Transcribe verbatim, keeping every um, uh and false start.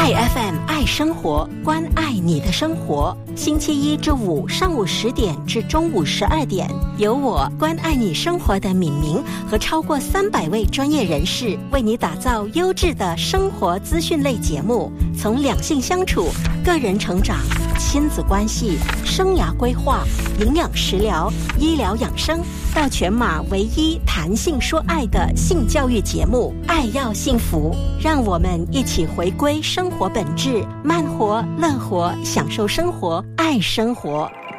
爱 F M 爱生活，关爱你的生活。星期一至五上午十点至中午十二点，由我关爱你生活的敏明和超过三百位专业人士为你打造优质的生活资讯类节目，从两性相处、个人成长、亲子关系、生涯规划、营养食疗、医疗养生，到全马唯一谈性说爱的性教育节目《爱要幸福》，让我们一起回归生活本质，慢活、乐活，享受生活，爱生活。